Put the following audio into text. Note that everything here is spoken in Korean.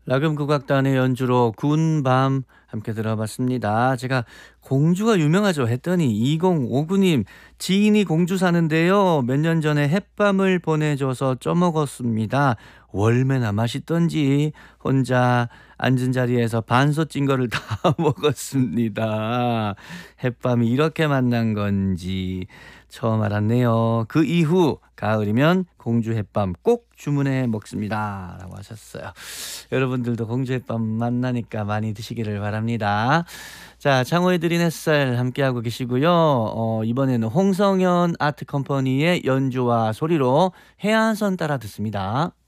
라금국악단의 연주로 군밤 함께 들어봤습니다. 제가 공주가 유명하죠 했더니 2059님 지인이 공주 사는데요. 몇 년 전에 햇밤을 보내줘서 쪄먹었습니다. 월매나 맛있던지 혼자 앉은 자리에서 반솥 찐 거를 다 먹었습니다. 햇밤이 이렇게 만난 건지 처음 알았네요. 그 이후 가을이면 공주 햇밤 꼭 주문해 먹습니다. 라고 하셨어요. 여러분들도 공주 햇밤 만나니까 많이 드시기를 바랍니다. 자, 창호의 드린 햇살 함께하고 계시고요. 이번에는 홍성현 아트컴퍼니의 연주와 소리로 해안선 따라 듣습니다.